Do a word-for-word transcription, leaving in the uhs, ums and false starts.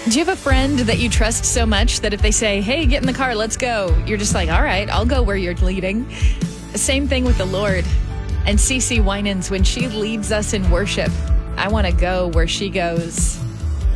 Do you have a friend that you trust so much that if they say, hey, get in the car, let's go, you're just like, all right, I'll go where you're leading? Same thing with the Lord. And CeCe Winans, when she leads us in worship, I want to go where she goes.